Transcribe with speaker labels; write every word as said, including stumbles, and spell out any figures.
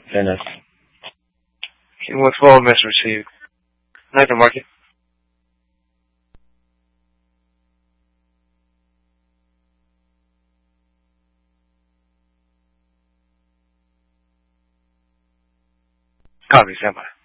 Speaker 1: Finish.
Speaker 2: With full miss received. Neither market. Copy, stand by.